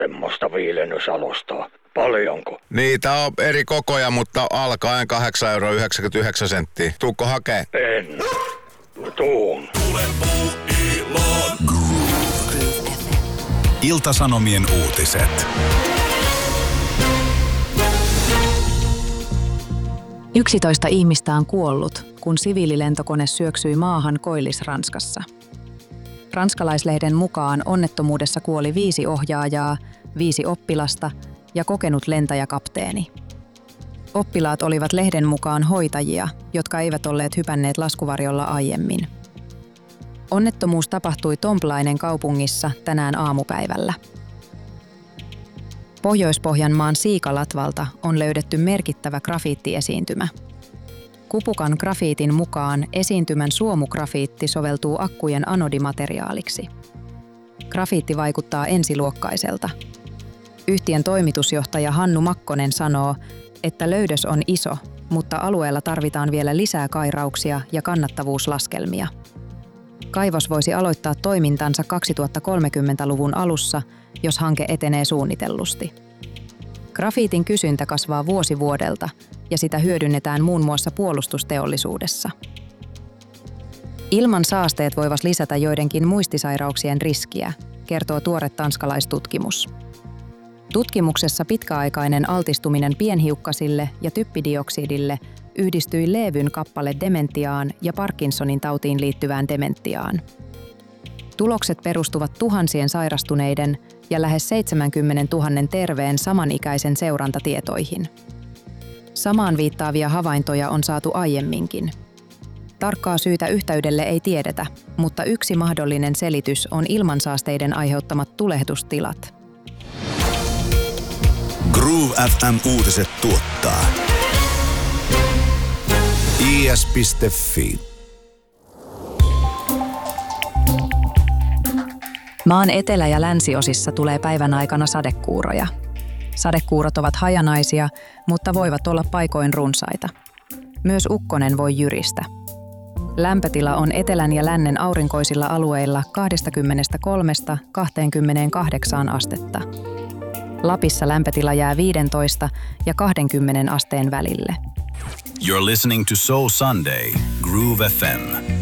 semmoista viilennysalustaa. Paljonko? Niitä on eri kokoja, mutta alkaen 8,99 €. Tuukko hakee? En. Tuun. Tule Puuilon. Groove. Ilta-Sanomien uutiset. 11 ihmistä on kuollut, kun siviililentokone syöksyi maahan Koillis-Ranskassa. Ranskalaislehden mukaan onnettomuudessa kuoli 5 ohjaajaa, 5 oppilasta ja kokenut lentäjäkapteeni. Oppilaat olivat lehden mukaan hoitajia, jotka eivät olleet hypänneet laskuvarjolla aiemmin. Onnettomuus tapahtui Tomplainen kaupungissa tänään aamupäivällä. Pohjois-Pohjanmaan Siikalatvalta on löydetty merkittävä grafiittiesiintymä. Kupukan grafiitin mukaan esiintymän suomugrafiitti soveltuu akkujen anodimateriaaliksi. Grafiitti vaikuttaa ensiluokkaiselta. Yhtiön toimitusjohtaja Hannu Makkonen sanoo, että löydös on iso, mutta alueella tarvitaan vielä lisää kairauksia ja kannattavuuslaskelmia. Kaivos voisi aloittaa toimintansa 2030-luvun alussa, jos hanke etenee suunnitellusti. Grafiitin kysyntä kasvaa vuosi vuodelta ja sitä hyödynnetään muun muassa puolustusteollisuudessa. Ilman saasteet voivat lisätä joidenkin muistisairauksien riskiä, kertoo tuore tanskalaistutkimus. Tutkimuksessa pitkäaikainen altistuminen pienhiukkasille ja typpidioksidille yhdistyi Leevyn kappale dementiaan ja Parkinsonin tautiin liittyvään dementiaan. Tulokset perustuvat tuhansien sairastuneiden ja lähes 70 000 terveen samanikäisen seurantatietoihin. Samaan viittaavia havaintoja on saatu aiemminkin. Tarkkaa syytä yhteydelle ei tiedetä, mutta yksi mahdollinen selitys on ilmansaasteiden aiheuttamat tulehdustilat. Groove FM uutiset tuottaa is.fi. Maan etelä- ja länsiosissa tulee päivän aikana sadekuuroja. Sadekuurot ovat hajanaisia, mutta voivat olla paikoin runsaita. Myös ukkonen voi jyristä. Lämpötila on etelän ja lännen aurinkoisilla alueilla 23–28 astetta. Lapissa lämpötila jää 15 ja 20 asteen välille. You're listening to Soul Sunday, Groove FM.